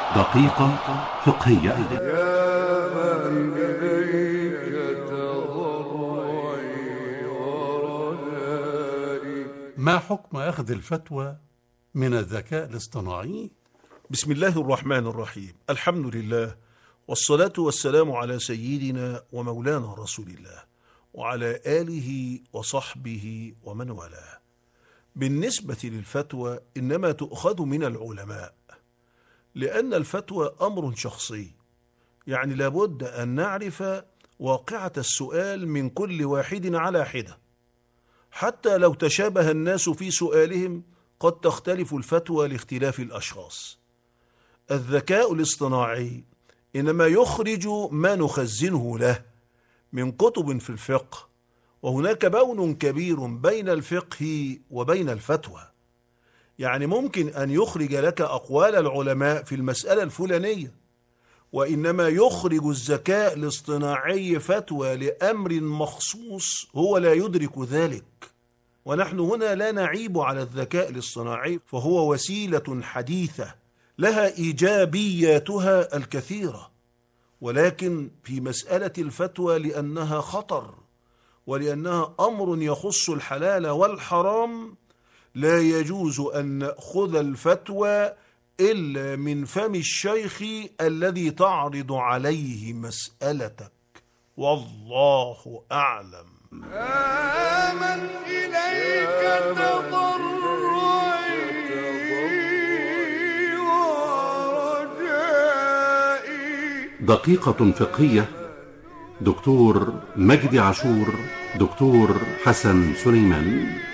دقيقة فقهية. يا من إليك تضرعي ورجائي. ما حكم أخذ الفتوى من الذكاء الاصطناعي؟ بسم الله الرحمن الرحيم. الحمد لله، والصلاة والسلام على سيدنا ومولانا رسول الله وعلى آله وصحبه ومن والاه. بالنسبة للفتوى إنما تؤخذ من العلماء، لأن الفتوى أمر شخصي، يعني لابد أن نعرف واقعة السؤال من كل واحد على حدة. حتى لو تشابه الناس في سؤالهم قد تختلف الفتوى لاختلاف الأشخاص. الذكاء الاصطناعي إنما يخرج ما نخزنه له من كتب في الفقه، وهناك بون كبير بين الفقه وبين الفتوى. يعني ممكن أن يخرج لك أقوال العلماء في المسألة الفلانية، وإنما يخرج الذكاء الاصطناعي فتوى لأمر مخصوص هو لا يدرك ذلك. ونحن هنا لا نعيب على الذكاء الاصطناعي، فهو وسيلة حديثة لها إيجابياتها الكثيرة، ولكن في مسألة الفتوى لأنها خطر ولأنها أمر يخص الحلال والحرام لا يجوز أن نأخذ الفتوى إلا من فم الشيخ الذي تعرض عليه مسألتك، والله أعلم. من إليك تضرعي ورجائي. دقيقة فقهية. دكتور مجدي عاشور، دكتور حسن سليمان.